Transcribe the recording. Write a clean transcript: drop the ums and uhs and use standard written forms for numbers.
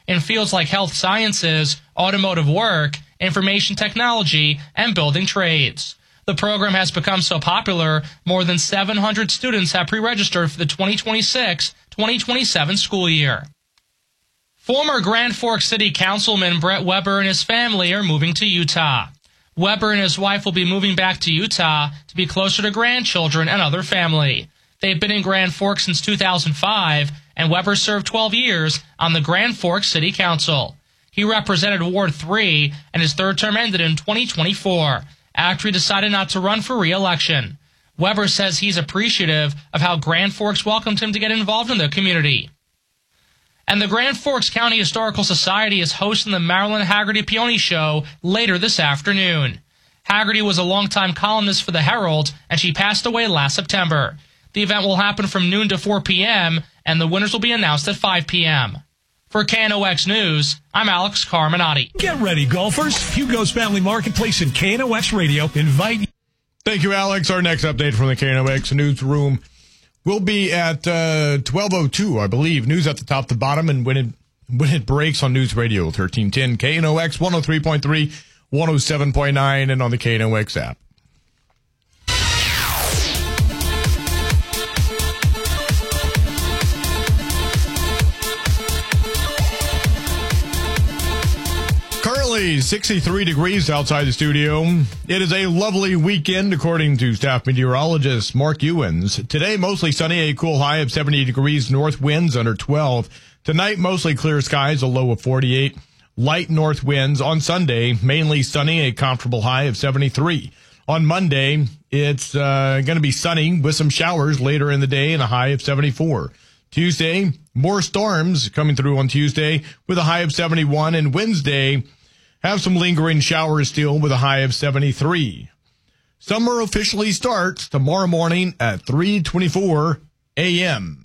in fields like health sciences, automotive work, information technology, and building trades. The program has become so popular, more than 700 students have pre-registered for the 2026-2027 school year. Former Grand Forks City Councilman Brett Weber and his family are moving to Utah. Weber and his wife will be moving back to Utah to be closer to grandchildren and other family. They've been in Grand Forks since 2005, and Weber served 12 years on the Grand Forks City Council. He represented Ward 3, and his third term ended in 2024, after he decided not to run for re-election. Weber says he's appreciative of how Grand Forks welcomed him to get involved in the community. And the Grand Forks County Historical Society is hosting the Marilyn Haggerty Peony Show later this afternoon. Haggerty was a longtime columnist for the Herald, and she passed away last September. The event will happen from noon to 4 p.m., and the winners will be announced at 5 p.m. For KNOX News, I'm Alex Carminati. Get ready, golfers. Hugo's Family Marketplace and KNOX Radio invite you. Thank you, Alex. Our next update from the KNOX newsroom will be at 12:02, I believe. News at the top to bottom, and when it breaks on News Radio 1310, KNOX 103.3, 107.9, and on the KNOX app. Currently 63 degrees outside the studio. It is a lovely weekend, according to staff meteorologist Mark Ewens. Today, mostly sunny, a cool high of 70 degrees, north winds under 12. Tonight, mostly clear skies, a low of 48. Light north winds. On Sunday, mainly sunny, a comfortable high of 73. On Monday, it's going to be sunny with some showers later in the day and a high of 74. Tuesday, more storms coming through on Tuesday with a high of 71. And Wednesday, have some lingering showers still with a high of 73. Summer officially starts tomorrow morning at 3:24 a.m.